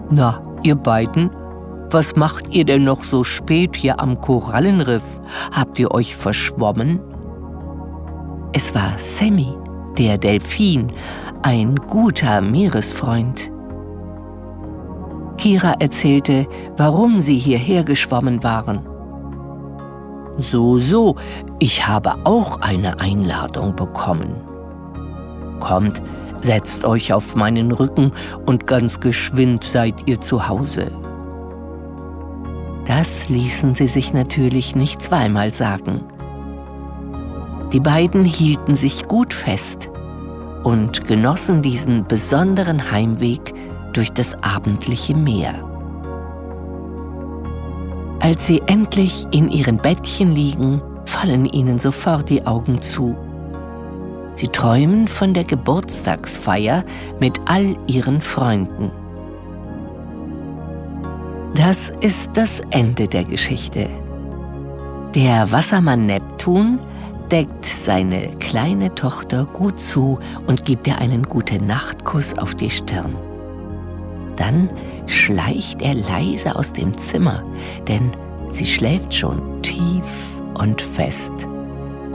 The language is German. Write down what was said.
Na, ihr beiden, was macht ihr denn noch so spät hier am Korallenriff? Habt ihr euch verschwommen? Es war Sammy, der Delfin, ein guter Meeresfreund. Kira erzählte, warum sie hierher geschwommen waren. So, ich habe auch eine Einladung bekommen. Kommt, setzt euch auf meinen Rücken und ganz geschwind seid ihr zu Hause. Das ließen sie sich natürlich nicht zweimal sagen. Die beiden hielten sich gut fest und genossen diesen besonderen Heimweg durch das abendliche Meer. Als sie endlich in ihren Bettchen liegen, fallen ihnen sofort die Augen zu. Sie träumen von der Geburtstagsfeier mit all ihren Freunden. Das ist das Ende der Geschichte. Der Wassermann Neptun deckt seine kleine Tochter gut zu und gibt ihr einen Gute-Nacht-Kuss auf die Stirn. Dann schleicht er leise aus dem Zimmer, denn sie schläft schon tief und fest.